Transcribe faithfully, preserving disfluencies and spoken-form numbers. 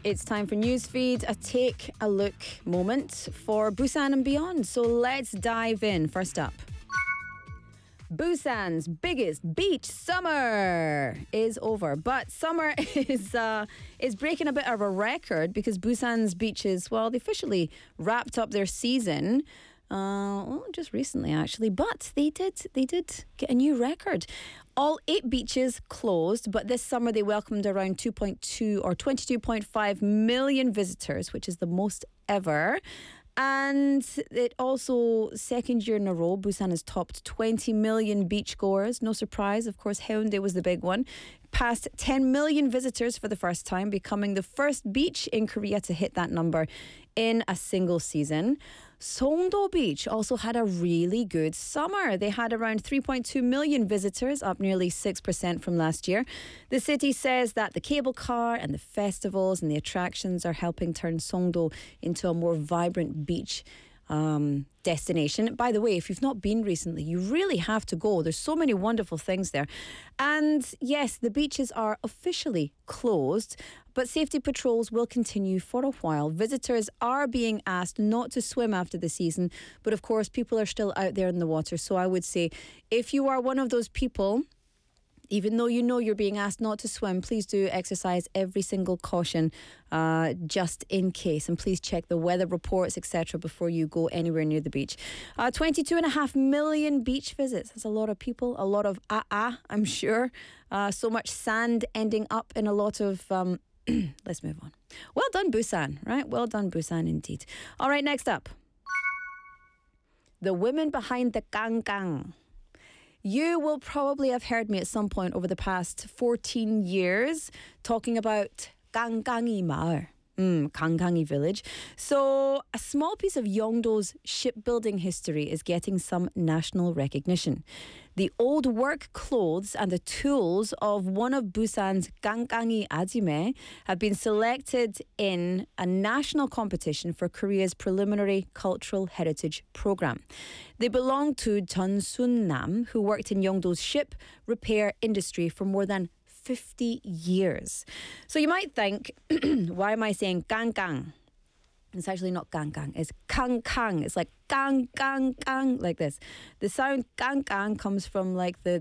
It's time for Newsfeed, a take a look moment for Busan and beyond. So let's dive in. First up, Busan's biggest beach summer is over, but summer is uh, is breaking a bit of a record because Busan's beaches, well, they officially wrapped up their season. Uh, well, just recently actually, but they did they did get a new record. All eight beaches closed, but this summer they welcomed around two point two or twenty-two point five million visitors, which is the most ever. And it also, second year in a row, Busan has topped twenty million beachgoers. No surprise, of course, Haeundae was the big one. Passed ten million visitors for the first time, becoming the first beach in Korea to hit that number in a single season. Songdo Beach also had a really good summer. They had around three point two million visitors, up nearly six percent from last year. The city says that the cable car and the festivals and the attractions are helping turn Songdo into a more vibrant beach um, destination. By the way, if you've not been recently, you really have to go. There's so many wonderful things there. And yes, the beaches are officially closed, but safety patrols will continue for a while. Visitors are being asked not to swim after the season, but of course, people are still out there in the water. So I would say if you are one of those people, even though you know you're being asked not to swim, please do exercise every single caution uh, just in case. And please check the weather reports, et cetera before you go anywhere near the beach. Uh, twenty-two and a half million beach visits. That's a lot of people, a lot of ah-ah, I'm sure. Uh, so much sand ending up in a lot of... Um, let's move on. Well done, Busan, right? Well done, Busan, indeed. All right, next up. The women behind the Gangang. You will probably have heard me at some point over the past fourteen years talking about Ganggangi Maul, mm, Ganggangi village. So a small piece of Yeongdo's shipbuilding history is getting some national recognition. The old work clothes and the tools of one of Busan's Ganggangi Ajime have been selected in a national competition for Korea's preliminary cultural heritage program. They belong to Chun Sun Nam, who worked in Yeongdo's ship repair industry for more than fifty years. So you might think, why am I saying Ganggang? It's actually not Ganggang, it's Kang Kang. It's like Gang Gang Gang, like this. The sound Gang Gang comes from like the